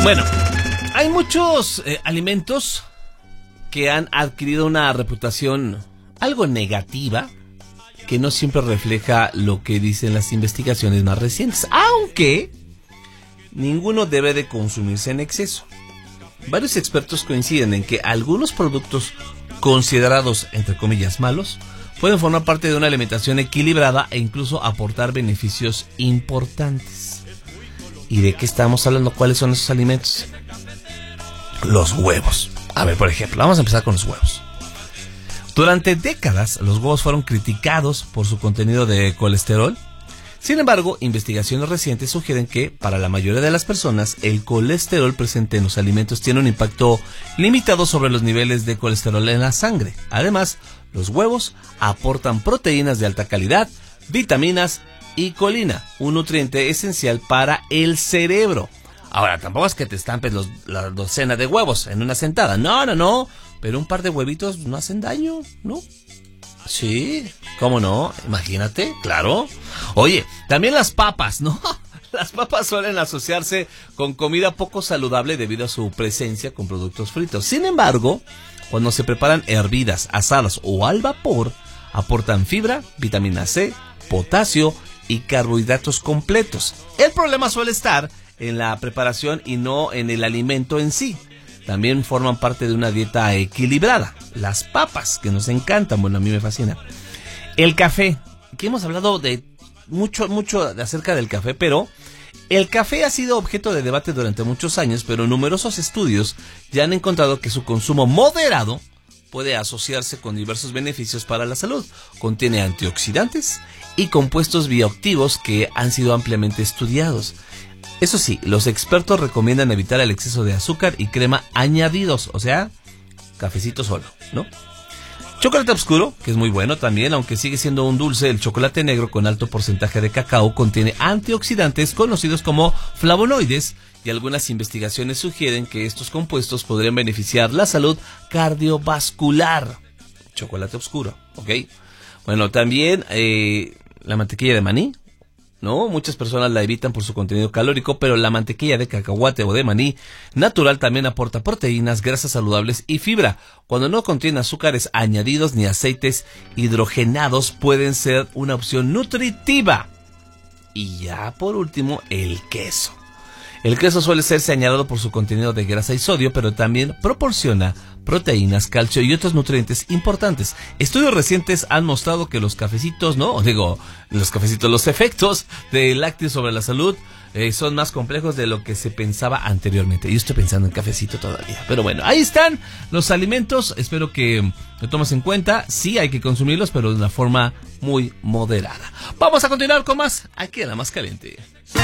Bueno, hay muchos alimentos que han adquirido una reputación algo negativa, que no siempre refleja lo que dicen las investigaciones más recientes, aunque ninguno debe de consumirse en exceso. Varios expertos coinciden en que algunos productos considerados, entre comillas, malos, pueden formar parte de una alimentación equilibrada e incluso aportar beneficios importantes. ¿Y de qué estamos hablando? ¿Cuáles son esos alimentos? Los huevos. A ver, por ejemplo, vamos a empezar con los huevos. Durante décadas, los huevos fueron criticados por su contenido de colesterol. Sin embargo, investigaciones recientes sugieren que, para la mayoría de las personas, el colesterol presente en los alimentos tiene un impacto limitado sobre los niveles de colesterol en la sangre. Además, los huevos aportan proteínas de alta calidad, vitaminas y colina, un nutriente esencial para el cerebro. Ahora, tampoco es que te estampes la docena de huevos en una sentada. No. Pero un par de huevitos no hacen daño, ¿no? Sí, ¿cómo no? Imagínate, claro. Oye, también las papas, ¿no? Las papas suelen asociarse con comida poco saludable debido a su presencia con productos fritos. Sin embargo, cuando se preparan hervidas, asadas o al vapor, aportan fibra, vitamina C, potasio y carbohidratos completos. El problema suele estar en la preparación y no en el alimento en sí. También forman parte de una dieta equilibrada. Las papas, que nos encantan, bueno, a mí me fascina. El café, que hemos hablado de mucho acerca del café, pero el café ha sido objeto de debate durante muchos años, pero numerosos estudios ya han encontrado que su consumo moderado puede asociarse con diversos beneficios para la salud. Contiene antioxidantes y compuestos bioactivos que han sido ampliamente estudiados. Eso sí, los expertos recomiendan evitar el exceso de azúcar y crema añadidos, o sea, cafecito solo, ¿no? Chocolate oscuro, que es muy bueno también, aunque sigue siendo un dulce. El chocolate negro con alto porcentaje de cacao contiene antioxidantes conocidos como flavonoides, y algunas investigaciones sugieren que estos compuestos podrían beneficiar la salud cardiovascular. Chocolate oscuro, ¿ok? Bueno, también la mantequilla de maní, ¿no? Muchas personas la evitan por su contenido calórico, pero la mantequilla de cacahuate o de maní natural también aporta proteínas, grasas saludables y fibra. Cuando no contiene azúcares añadidos ni aceites hidrogenados, pueden ser una opción nutritiva. Y ya por último, el queso. El queso suele serse añadido por su contenido de grasa y sodio, pero también proporciona proteínas, calcio y otros nutrientes importantes. Estudios recientes han mostrado que los cafecitos, los efectos del lácteo sobre la salud son más complejos de lo que se pensaba anteriormente. Yo estoy pensando en cafecito todavía. Pero bueno, ahí están los alimentos. Espero que lo tomes en cuenta. Sí, hay que consumirlos, pero de una forma muy moderada. Vamos a continuar con más aquí en La Más Caliente.